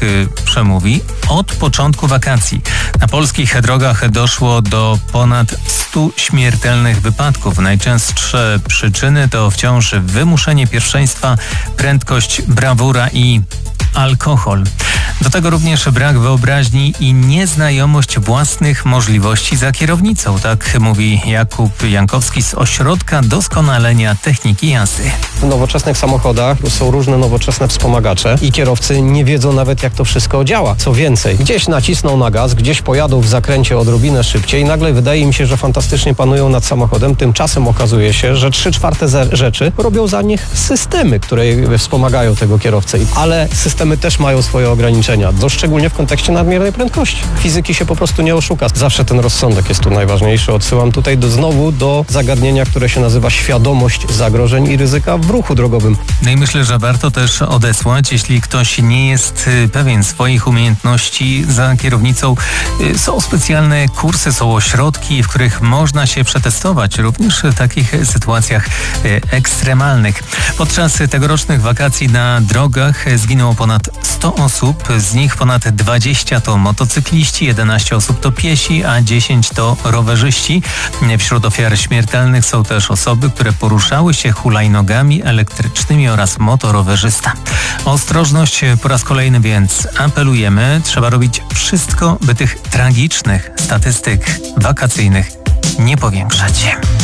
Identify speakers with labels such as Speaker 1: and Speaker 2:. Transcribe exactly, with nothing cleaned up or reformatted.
Speaker 1: przemówi. Od początku wakacji na polskich drogach doszło do ponad stu śmiertelnych wypadków. Najczęstsze przyczyny to wciąż wymuszenie pierwszeństwa, prędkość, brawura i alkohol. Do tego również brak wyobraźni i nieznajomość własnych możliwości za kierownicą. Tak mówi Jakub Jankowski z Ośrodka Doskonalenia Techniki Jazdy.
Speaker 2: W nowoczesnych samochodach są różne nowoczesne wspomagacze i kierowcy nie wiedzą nawet, jak to wszystko działa. Co więcej, gdzieś nacisną na gaz, gdzieś pojadą w zakręcie odrobinę szybciej i nagle wydaje im się, że fantastycznie panują nad samochodem. Tymczasem okazuje się, że trzy czwarte rzeczy robią za nich systemy, które wspomagają tego kierowcę. Ale systemy też mają swoje ograniczenia, to szczególnie w kontekście nadmiernej prędkości. Fizyki się po prostu nie oszuka. Zawsze ten rozsądek jest tu najważniejszy. Odsyłam tutaj do, znowu do zagadnienia, które się nazywa świadomość zagrożeń i ryzyka w ruchu drogowym.
Speaker 1: No i myślę, że warto też odesłać, jeśli ktoś nie jest pewien swoich umiejętności za kierownicą. Są specjalne kursy, są ośrodki, w których można się przetestować, również w takich sytuacjach ekstremalnych. Podczas tegorocznych wakacji na drogach zginęło ponad sto osób, z nich ponad dwadzieścia to motocykliści, jedenaście osób to piesi, a dziesięć to rowerzyści. Wśród ofiar śmiertelnych są też osoby, które poruszały się hulajnogami elektrycznymi oraz motorowerzysta. O ostrożność po raz kolejny więc apelujemy. Trzeba robić wszystko, by tych tragicznych statystyk wakacyjnych nie powiększać.